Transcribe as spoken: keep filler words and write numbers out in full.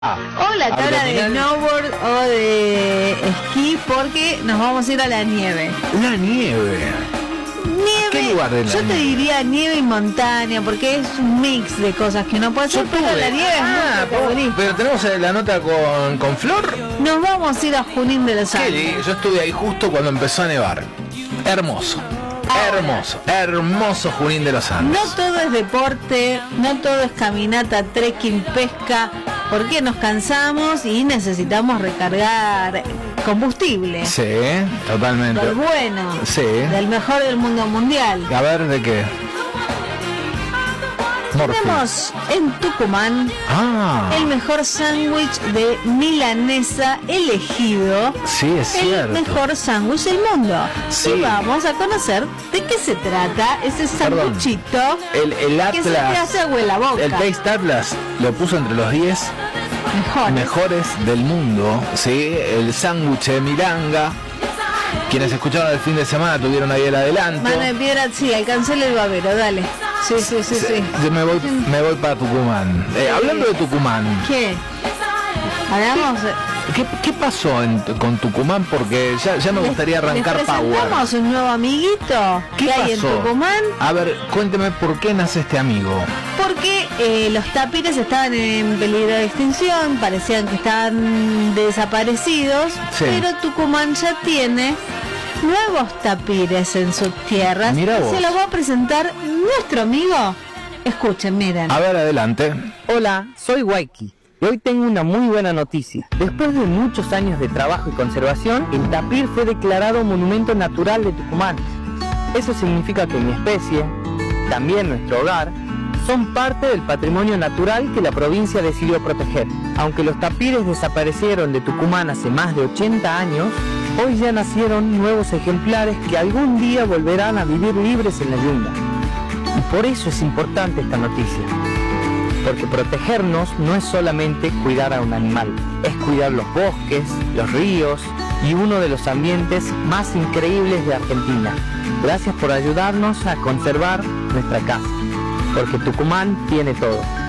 O la tabla de snowboard o de esquí, porque nos vamos a ir a la nieve. La nieve. Nieve. ¿Qué lugar de la Yo nieve? te diría nieve y montaña, porque es un mix de cosas que no puede ser, pero la nieve ah, es muy protagonista. pero tenemos la nota con, con Flor. Nos vamos a ir a Junín de los Andes. Kelly, yo estuve ahí justo cuando empezó a nevar. Hermoso. Hermoso, hermoso Junín de los Andes. No todo es deporte, no todo es caminata, trekking, pesca, porque nos cansamos y necesitamos recargar combustible. Sí, totalmente. Del bueno, Sí. del mejor del mundo mundial. A ver, ¿de qué? Morphy. Tenemos en Tucumán Ah, el mejor sándwich de milanesa elegido. sí, es El cierto. mejor sándwich del mundo. Sí. Y vamos a conocer de qué se trata ese Perdón. sándwichito El, el que se te Atlas, hace agua en la boca. el Taste Atlas lo puso entre los diez Mejor. mejores del mundo, sí, el sándwich de Milanga. Quienes escucharon el fin de semana tuvieron ahí el adelanto. Mano de piedra, sí, alcancé el babero, dale. Sí, sí, sí, sí. Yo me voy, me voy para Tucumán. Eh, hablando de Tucumán, ¿Qué? Hablamos. ¿qué, qué pasó en- con Tucumán? Porque ya, ya me gustaría arrancar ¿Les Power. presentamos un nuevo amiguito ¿Qué que hay en pasó? Tucumán? A ver, cuénteme por qué nace este amigo. Porque eh, los tapires estaban en peligro de extinción, parecían que estaban desaparecidos, Sí. pero Tucumán ya tiene nuevos tapires en sus tierras. Mirá y vos. se los va a presentar nuestro amigo. Escuchen, miren. A ver, adelante. Hola, soy Waiki y hoy tengo una muy buena noticia. Después de muchos años de trabajo y conservación, el tapir fue declarado Monumento Natural de Tucumán. Eso significa que mi especie, también nuestro hogar, son parte del patrimonio natural que la provincia decidió proteger. Aunque los tapires desaparecieron de Tucumán hace más de ochenta años, hoy ya nacieron nuevos ejemplares que algún día volverán a vivir libres en la yunga. Y por eso es importante esta noticia. Porque protegernos no es solamente cuidar a un animal, es cuidar los bosques, los ríos y uno de los ambientes más increíbles de Argentina. Gracias por ayudarnos a conservar nuestra casa, porque Tucumán tiene todo.